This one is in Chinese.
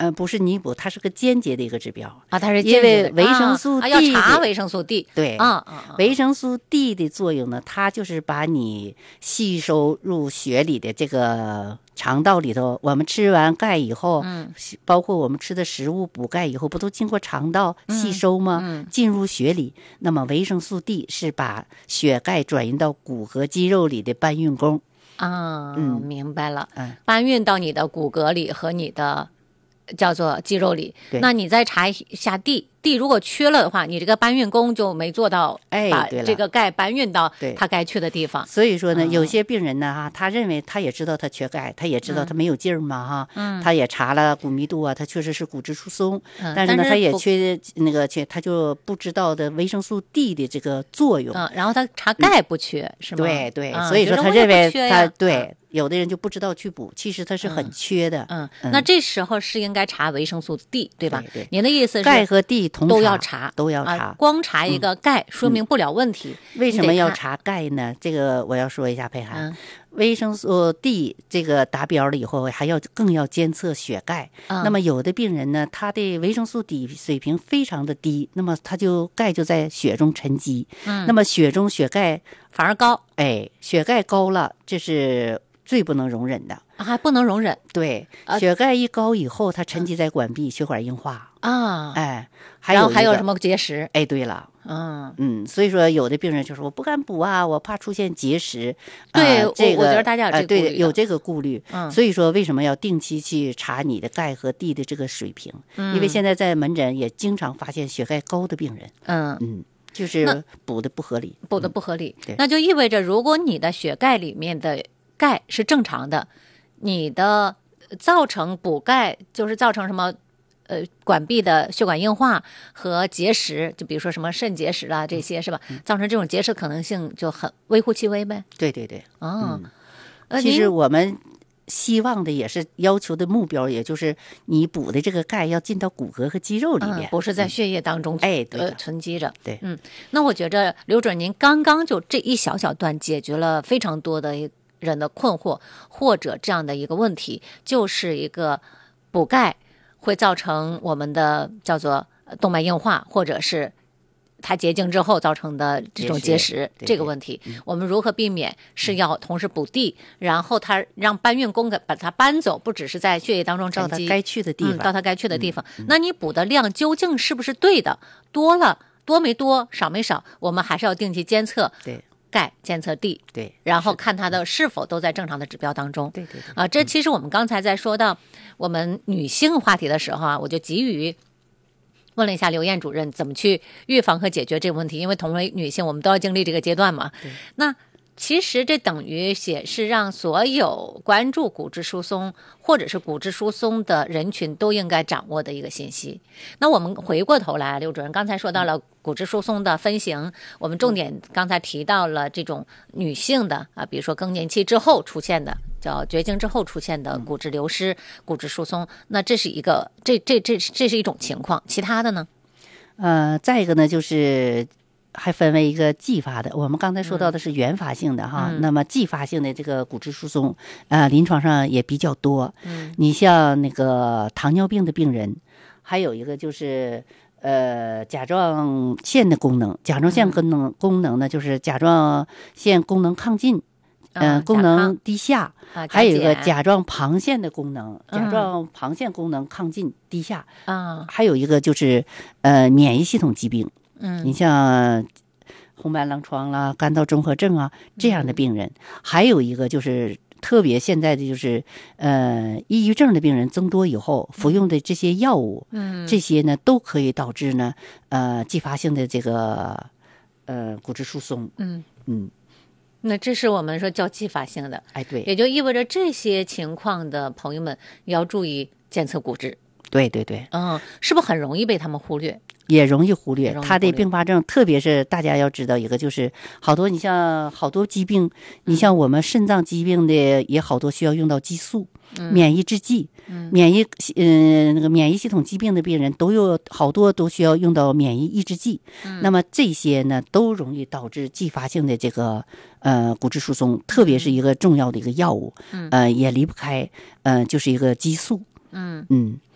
不是弥补，它是个间接的一个指标啊，它是因为维生素 D 要查维生素 D。 对维生素 D 的作用呢，它就是把你吸收入血里的这个肠道里头，我们吃完钙以后，包括我们吃的食物补钙以后，不都经过肠道吸收吗？进入血里。那么维生素 D 是把血钙转运到骨骼肌肉里的搬运工。 明白了。搬运到你的骨骼里和你的叫做肌肉里。那你再查一下 D 如果缺了的话，你这个搬运工就没做到把这个钙搬运到他该去的地方。 所以说呢，有些病人呢他认为他也知道他缺钙，他也知道他没有劲儿嘛他也查了骨密度啊，他确实是骨质疏松，但是呢他也缺他就不知道的维生素 D 的这个作用。 然后他查钙不缺是吗？ 对，所以说他认为他有的人就不知道去补，其实他是很缺的。 那这时候是应该查维生素 D 对吧？ 对， 您的意思是钙和 D 都要查，光查一个钙说明不了问题。 为什么要查钙呢？这个我要说一下，佩涵。维生素 D 这个达标了以后，更要监测血钙。那么有的病人呢，他的维生素 D 水平非常的低，那么钙就在血中沉积。那么血中血钙反而高。 血钙高了，这是最不能容忍的。 还不能容忍。 对，血钙一高以后，它沉积在管壁，血管硬化然后还有什么结石？ 对了。所以说有的病人就说我不敢补啊，我怕出现结石。 对， 这个我觉得大家有这个顾虑。所以说为什么要定期去查你的钙和 D 的这个水平？因为现在在门诊也经常发现血钙高的病人。就是补的不合理。 那就意味着如果你的血钙里面的钙是正常的，你的造成补钙就是造成什么管壁的血管硬化和结石，就比如说什么肾结石啦这些是吧？造成这种结石可能性就很微乎其微呗。 对。其实我们希望的也是要求的目标，也就是你补的这个钙要进到骨骼和肌肉里面， 不是在血液当中存积着。 对。 那我觉着刘主任您刚刚就这一小段解决了非常多的人的困惑，或者这样的一个问题，就是一个补钙会造成我们的叫做动脉硬化，或者是它结晶之后造成的这种结石这个问题，我们如何避免？是要同时补地，然后它让搬运工把它搬走，不只是在血液当中沉积， 到它该去的地方， 到它该去的地方。那你补的量究竟是不是对的？多没多，少没少，我们还是要定期监测。 对。 钙监测 D， 然后看它的是否都在正常的指标当中。这其实我们刚才在说到我们女性话题的时候我就急于问了一下刘燕主任怎么去预防和解决这个问题，因为同为女性，我们都要经历这个阶段嘛。那其实这等于也是让所有关注骨质疏松或者是骨质疏松的人群都应该掌握的一个信息。那我们回过头来，刘主任刚才说到了骨质疏松的分型，我们重点刚才提到了这种女性的比如说更年期之后出现的叫绝经之后出现的骨质流失、骨质疏松，那这是一个这是一种情况，其他的呢？ 再一个呢就是还分为一个继发的，我们刚才说到的是原发性的那么继发性的这个骨质疏松临床上也比较多。你像那个糖尿病的病人，还有一个就是甲状腺的功能，甲状腺功能呢就是甲状腺功能亢进，功能低下，还有一个甲状旁腺的功能，甲状旁腺功能亢进低下，还有一个就是免疫系统疾病。你像红斑狼疮啦、干燥综合症这样的病人，还有一个就是特别现在的就是抑郁症的病人增多以后，服用的这些药物，这些呢都可以导致呢继发性的这个骨质疏松。 那这是我们说叫继发性的， 对， 也就意味着这些情况的朋友们要注意监测骨质。 对， 是不是很容易被他们忽略？ 也容易忽略它的并发症，特别是大家要知道一个，就是你像好多疾病，你像我们肾脏疾病的也好多需要用到激素、免疫制剂，免疫系统疾病的病人都有好多都需要用到免疫抑制剂。那么这些呢都容易导致继发性的这个骨质疏松，特别是一个重要的一个药物，也离不开就是一个激素。